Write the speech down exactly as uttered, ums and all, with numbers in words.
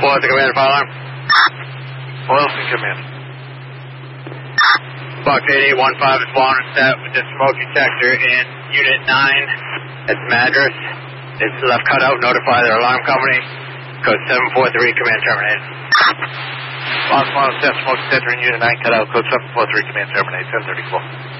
what's the command fire alarm? Boylston, command. Fox eight eight one five is following set with the smoke detector in Unit nine at Madras. It's left cutout, notify their alarm company. Code seven four three, command terminated. Fox one set, smoke detector in Unit nine, cut out. Code seven four three, command terminated. ten thirty-four.